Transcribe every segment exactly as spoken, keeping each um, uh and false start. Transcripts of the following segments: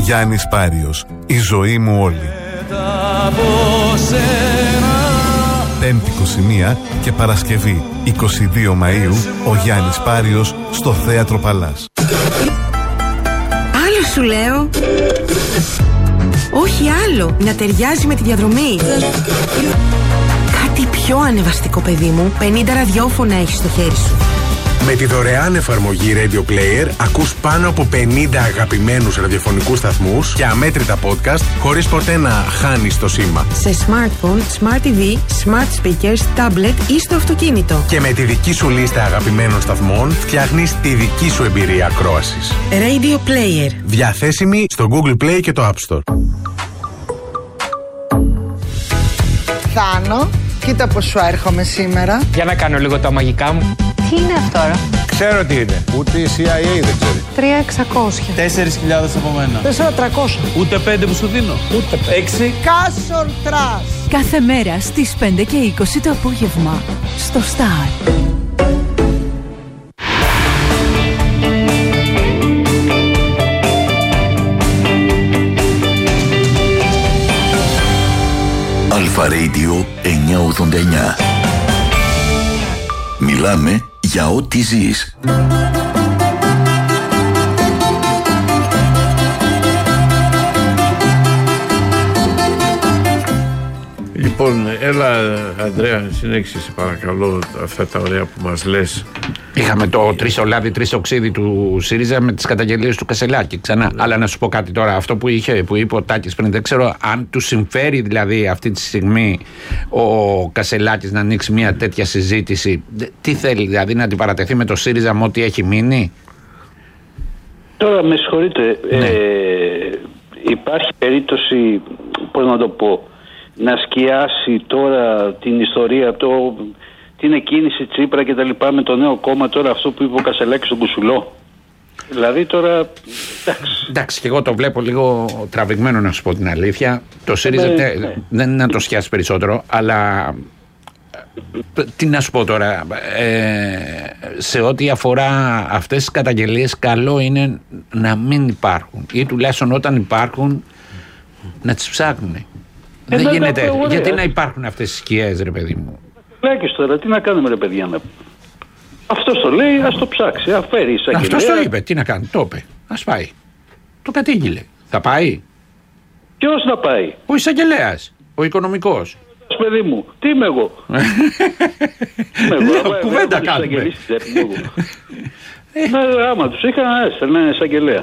Γιάννης Πάριος, η ζωή μου όλη. Πέμπτη είκοσι μία και Παρασκευή είκοσι δύο Μαΐου, ο Γιάννης Πάριος στο Θέατρο Παλάς. Άλλο σου λέω. Όχι άλλο, να ταιριάζει με τη διαδρομή. Κάτι πιο ανεβαστικό, παιδί μου. πενήντα ραδιόφωνα έχεις στο χέρι σου. Με τη δωρεάν εφαρμογή Radio Player ακούς πάνω από πενήντα αγαπημένους ραδιοφωνικούς σταθμούς και αμέτρητα podcast χωρίς ποτέ να χάνεις το σήμα. Σε smartphone, smart τι βι, smart speakers, tablet ή στο αυτοκίνητο. Και με τη δική σου λίστα αγαπημένων σταθμών φτιάχνεις τη δική σου εμπειρία ακρόασης. Radio Player. Διαθέσιμη στο Google Play και το App Store. Θάνο, κοίτα πως σου έρχομαι σήμερα. Για να κάνω λίγο τα μαγικά μου. Τι είναι αυτό τώρα? Ξέρω τι είναι. Ούτε η σι άι έι δεν ξέρει. τρία εξακόσια. Τέσσερις χιλιάδες από μένα. Τέσσερα τρακόσια. Ούτε πέντε που σου δίνω. Ούτε έξι. Κάσορ τρας. Κάθε μέρα στις πέντε και είκοσι το απόγευμα στο Star. Αλφα Radio εννιακόσια ογδόντα εννιά. Μιλάμε για ό,τι ζεις. Λοιπόν, έλα Ανδρέα, συνέχισε σε παρακαλώ αυτά τα ωραία που μας λες. Είχαμε το τρίσο-λάδι, τρίσο-οξύδι του ΣΥΡΙΖΑ με τις καταγγελίες του Κασελάκη ξανά. Ναι. Αλλά να σου πω κάτι τώρα, αυτό που, είχε, που είπε ο Τάκης πριν, δεν ξέρω αν του συμφέρει δηλαδή αυτή τη στιγμή ο Κασελάκης να ανοίξει μια τέτοια συζήτηση. Τι θέλει δηλαδή, να αντιπαρατεθεί με το ΣΥΡΙΖΑ με ό,τι έχει μείνει? Τώρα με συγχωρείτε, ναι. ε, υπάρχει περίπτωση, πώς να το πω, να σκιάσει τώρα την ιστορία, το, την εκκίνηση Τσίπρα και τα λοιπά με το νέο κόμμα, τώρα αυτό που είπε ο Κασελάκης στον Κουσουλό. Δηλαδή τώρα, εντάξει. Εντάξει, και εγώ το βλέπω λίγο τραβηγμένο, να σου πω την αλήθεια. Το ΣΥΡΙΖΑ ναι, τε, ναι. δεν είναι να το σκιάσει περισσότερο, αλλά τι να σου πω τώρα, ε, σε ό,τι αφορά αυτές τις καταγγελίες, καλό είναι να μην υπάρχουν ή τουλάχιστον όταν υπάρχουν να τις ψάχνουν. Ε, δεν ναι, γίνεται. ναι, ωραία. Γιατί να υπάρχουν αυτές τις σκιές, ρε παιδί μου? Λάκης τώρα, τι να κάνουμε ρε παιδιά να... Αυτός το λέει, ας το ψάξει, αφαίρει εισαγγελέα. Αυτός το είπε, τι να κάνει, το είπε. Ας πάει. Το κατήγγειλε. Θα πάει. Ποιος να πάει? Ο εισαγγελέας, ο οικονομικός. Παιδί μου, τι είμαι εγώ? Λέω, κουβέντα κάνουμε. Ναι, άμα τους είχαν, έστελνε εισαγγελέα.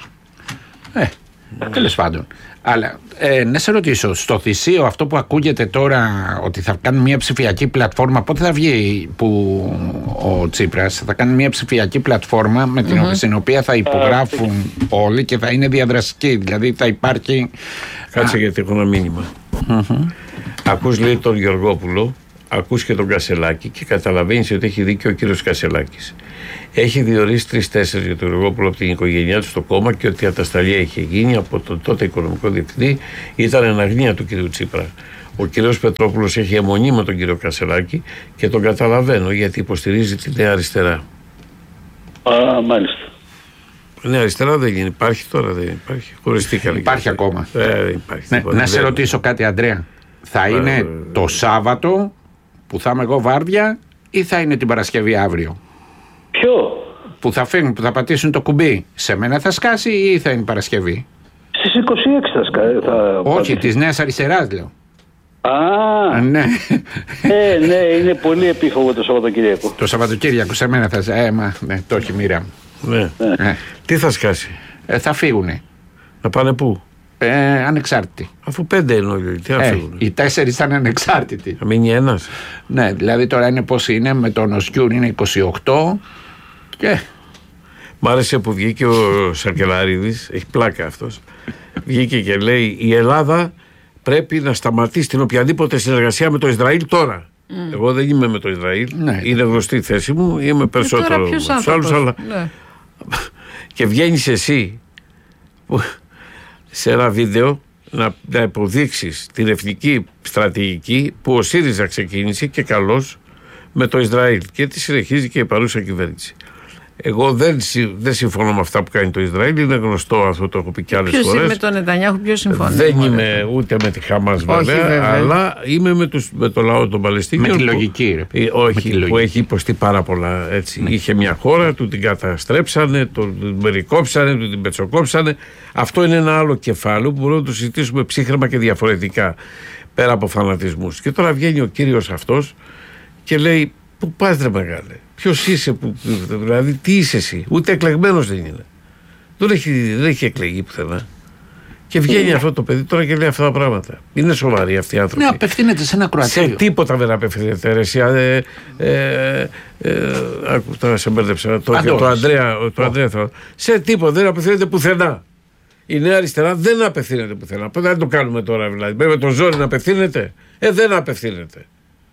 Ε, τέλος πάντων. Αλλά ε, να σε ρωτήσω, στο Θησίο αυτό που ακούγεται τώρα ότι θα κάνει μια ψηφιακή πλατφόρμα, πότε θα βγει που ο Τσίπρας θα κάνει μια ψηφιακή πλατφόρμα με την mm-hmm. στην οποία θα υπογράφουν uh, όλοι και θα είναι διαδραστική, δηλαδή θα υπάρχει... Κάτσε γιατί έχω ένα μήνυμα. Mm-hmm. Ακούς λέει τον Γεωργόπουλο, ακούς και τον Κασελάκη και καταλαβαίνεις ότι έχει δίκιο ο κύριος Κασελάκης. Έχει διορίσει τρεις-τέσσερις για τον Γεωργόπουλο από την οικογένειά του στο κόμμα και ότι η ατασταλία είχε γίνει από τον τότε οικονομικό διευθυντή, ήταν εναγνία του κύριου Τσίπρα. Ο κύριος Πετρόπουλος έχει αιμονή με τον κύριο Κασελάκη και τον καταλαβαίνω γιατί υποστηρίζει τη Νέα Αριστερά. Α, μάλιστα. Νέα Αριστερά δεν γίνει, υπάρχει τώρα, δεν υπάρχει. Χωριστήκανε. Υπάρχει ακόμα. Ε, δεν υπάρχει. Ναι, τίποτα, να σε δεν... ρωτήσω κάτι, Αντρέα. Θα είναι ε, το Σάββατο που θα είμαι εγώ βάρδια ή θα είναι την Παρασκευή αύριο? Ποιο? Που θα φύγουν, που θα πατήσουν το κουμπί. Σε μένα θα σκάσει ή θα είναι Παρασκευή? Στις είκοσι έξι θα σκάσει. Θα... Όχι, της Νέας Αριστεράς λέω. Α, ναι. ε, ναι, είναι πολύ επίφοβο το Σαββατοκύριακο. Το Σαββατοκύριακο σε μένα θα σκάσει. Ε, μα, ναι, το έχει μοίρα μου. Ναι. Ε. Τι θα σκάσει? Ε, θα φύγουνε. Να πάνε πού? Ε, ανεξάρτητοι. Αφού πέντε είναι, τι να ε, φύγουν? Οι τέσσερις ήταν ανεξάρτητοι. Θα μείνει ένας. Ναι, δηλαδή τώρα είναι πώς είναι, με τον Οσκιούρ είναι είκοσι οκτώ και... Μ' άρεσε που βγήκε ο Σαρκελαρίδης, έχει πλάκα αυτός. Βγήκε και λέει η Ελλάδα πρέπει να σταματήσει την οποιαδήποτε συνεργασία με το Ισραήλ τώρα. Mm. Εγώ δεν είμαι με το Ισραήλ, ναι. Είναι γνωστή η θέση μου, είμαι περισσότερο με τους άλλους, αλλά... Ναι. Και βγαίνεις εσύ που, σε ένα βίντεο να, να υποδείξεις την εθνική στρατηγική που ο ΣΥΡΙΖΑ ξεκίνησε και καλώς με το Ισραήλ και τη συνεχίζει και η παρούσα κυβέρνηση. Εγώ δεν, δεν συμφωνώ με αυτά που κάνει το Ισραήλ. Είναι γνωστό αυτό, το έχω πει και άλλες φορές. Ποιος είναι με τον Νετανιάχου, ποιος συμφωνεί? Δεν είμαι ούτε με τη Χαμάς βέβαια, βέβαια, αλλά είμαι με, τους, με το λαό των Παλαιστίνιων. Με τη λογική, ρε. Όχι, με τη που λογική. έχει υποστεί πάρα πολλά. Έτσι. Ναι. Είχε μια χώρα, του την καταστρέψανε, τον περικόψανε, του την πετσοκόψανε. Αυτό είναι ένα άλλο κεφάλαιο που μπορούμε να το συζητήσουμε ψύχρεμα και διαφορετικά, πέρα από φανατισμούς. Και τώρα βγαίνει ο κύριος αυτός και λέει: πού πας ρε μεγάλε, ποιος είσαι, που, δηλαδή τι είσαι εσύ? Ούτε εκλεγμένος δεν είναι. Δεν έχει, δεν έχει εκλεγεί πουθενά. Και βγαίνει αυτό το παιδί τώρα και λέει αυτά τα πράγματα. Είναι σοβαροί αυτοί οι άνθρωποι. Ναι, απευθύνεται σε ένα κροατήριο. Σε τίποτα δεν απευθύνεται. Ρε, εσύ, ε, ε, ε, άκου, τώρα σε μπέρδεψα. Το, το Ανδρέα, το Ανδρέα θα, σε τίποτα δεν απευθύνεται πουθενά. Η Νέα Αριστερά δεν απευθύνεται πουθενά. Πότε δεν το κάνουμε τώρα δηλαδή? Πρέπει με το ζόρι να απευθύνεται? Ε, δεν απευθύνεται.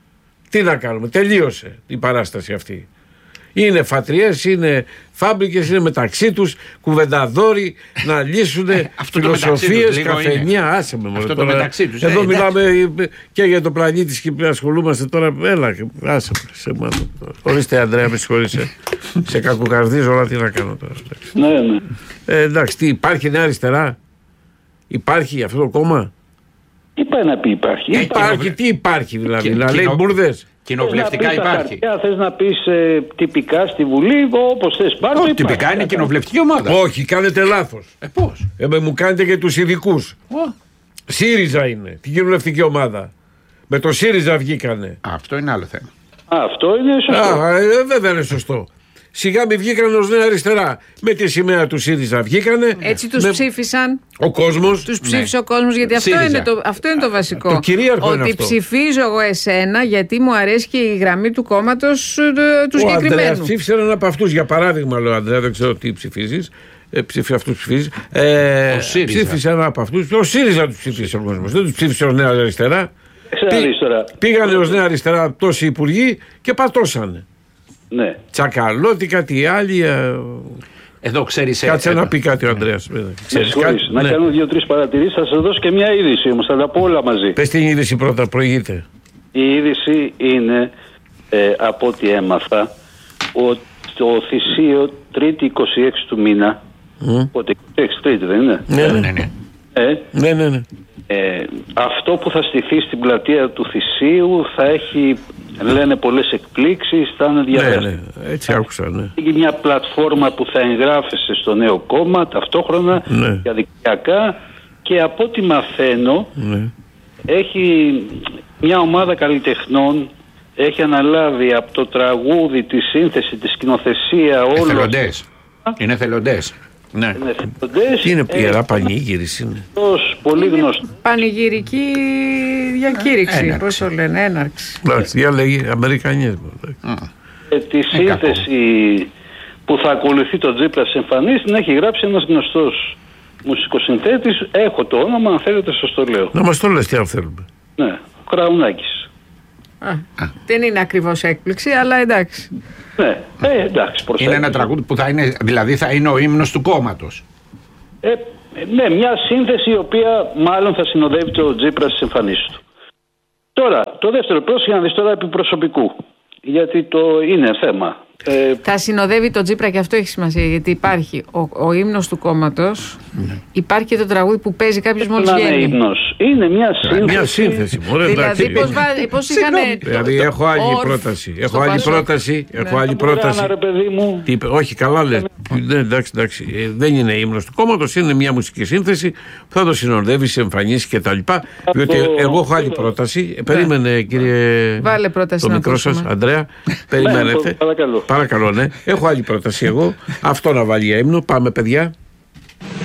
Τι να κάνουμε, τελείωσε η παράσταση αυτή. Είναι φατριές, είναι φάμπρικες, είναι μεταξύ τους κουβενταδόροι να λύσουν ε, φιλοσοφίες, καφενεία. Άσε με μόνο τώρα. Μεταξύ τους, εδώ ε, μιλάμε ε, και για το πλανήτη και ασχολούμαστε τώρα. Έλα, άσε με σε μάνα. Ορίστε Ανδρέα, με συγχωρείσαι. Σε κακοκαρδίζω, όλα τι να κάνω τώρα. Ναι, ναι. Ε, εντάξει, τι, υπάρχει Νέα Αριστερά? Υπάρχει αυτό το κόμμα? Τι πάει να πει υπάρχει? Ε, υπάρχει, τι υπάρχει δηλαδή? Και, να λέει μπουρδες. Κοινοβουλευτικά υπάρχει. Θες να πεις ε, τυπικά στη Βουλή, όπως θες πάρω. Όχι, τυπικά είναι κοινοβουλευτική ομάδα. Όχι, κάνετε λάθος. Ε, πώς? Ε, με, μου κάνετε και τους ειδικούς. Oh. ΣΥΡΙΖΑ είναι, την κοινοβουλευτική ομάδα. Με το ΣΥΡΙΖΑ βγήκανε. Αυτό είναι άλλο θέμα. Α, αυτό είναι σωστό. Α, ε, βέβαια είναι σωστό. Σιγά μη βγήκαν ως Νέα Αριστερά. Με τη σημαία του ΣΥΡΙΖΑ βγήκανε. Έτσι τους με... ψήφισαν. Ο κόσμος. Τους ψήφισε ναι. ο κόσμος, γιατί αυτό είναι, το, αυτό είναι το βασικό. Το κυρίαρχο ότι είναι αυτό. Ψηφίζω εγώ εσένα γιατί μου αρέσει και η γραμμή του κόμματος του συγκεκριμένου. Ο Ανδρέας ψήφισε έναν από αυτούς. Για παράδειγμα, λέω Ανδρέα, δεν ξέρω τι ψηφίζεις. Ε, ψήφισε αυτούς ψηφίζεις. Ε, ψήφισε έναν από αυτούς. Ο ΣΥΡΙΖΑ τους ψήφισε ο κόσμος. Δεν τους ψήφισε ως Νέα Αριστερά. Πή, πήγανε ως Νέα Αριστερά τόσοι υπουργοί και πατώσανε. Ναι. Τσακαλώτη, κάτι άλλοι. Εδώ ξέρεις. Κάτσε εδώ. να πει κάτι ο Ανδρέας. Ξέρεις, κάτι, να ναι. κάνω δύο-τρεις παρατηρήσεις. Θα σας δώσω και μια είδηση όμως. Θα τα πω όλα μαζί. Πες την είδηση πρώτα, προηγείται. Η είδηση είναι, ε, από ό,τι έμαθα, ότι το Θησίο Τρίτη είκοσι έξι του μήνα. Mm. Πότε, είκοσι έξι Τρίτη δεν είναι? Ναι, ναι, ναι. Ε, ναι, ναι, ναι. Ε, αυτό που θα στηθεί στην πλατεία του Θησίου θα έχει, λένε, πολλές εκπλήξεις, θα είναι ενδιαφέρον. Ναι, ναι, έτσι άκουσα, ναι. Έχει μια πλατφόρμα που θα εγγράφεσαι στο νέο κόμμα ταυτόχρονα, ναι, διαδικτυακά, και από ό,τι μαθαίνω, ναι, έχει μια ομάδα καλλιτεχνών, έχει αναλάβει από το τραγούδι, τη σύνθεση, τη σκηνοθεσία, όλο. Εθελοντές. Είναι εθελοντές. Ναι. Τι είναι, ιερά πανήγυρης είναι. Πολύ γνωστό. Πανηγυρική διακήρυξη, πώς το λένε, έναρξη. Εντάξει, διάλεγει Αμερικανίες. Ε, τη σύνθεση που θα ακολουθεί το Τζίπρας εμφανής την έχει γράψει ένας γνωστός μουσικοσυνθέτης. Έχω το όνομα, αν θέλετε σας το λέω. Να μας το λες τι αν θέλουμε. Ναι, Κραουνάκης. Α, Α. Δεν είναι ακριβώς έκπληξη, αλλά εντάξει. Ναι, ε, εντάξει. Είναι ένα τραγούδι που θα είναι, δηλαδή θα είναι ο ύμνος του κόμματος. Ε, ναι, μια σύνθεση η οποία μάλλον θα συνοδεύει το Τζίπρα στις εμφανίσεις του. Τώρα, το δεύτερο πρόσχημα να δεις τώρα επί προσωπικού. Γιατί το είναι θέμα. Ε, θα συνοδεύει το Τζίπρα, και αυτό έχει σημασία, γιατί υπάρχει ο, ο ύμνος του κόμματος, ναι, υπάρχει και το τραγούδι που παίζει κάποιος μόλις βγαίνει. Είναι ύμνος. Είναι μια σύνθεση. Μια σύνθεση, μωρέ, δηλαδή πώς, πώς είχαν. Δηλαδή έχω άλλη ορφ, πρόταση. Έχω άλλη πασό. πρόταση. Ναι. Έχω άλλη πρόταση. Ρε, παιδί μου. Τι είπε, όχι, καλά λες. Ναι, εντάξει, εντάξει. Ε, δεν είναι ύμνος του κόμματος, είναι μια μουσική σύνθεση που θα το συνοδεύει σε εμφανίσεις κτλ. Διότι εγώ έχω άλλη πρόταση. Ε, περίμενε, κύριε. Βάλε πρόταση. Το μικρό σας, Ανδρέα. Περιμένετε. Παρακαλώ, ναι. Έχω άλλη πρόταση εγώ. Αυτό να βάλει ύμνο. Πάμε, παιδιά.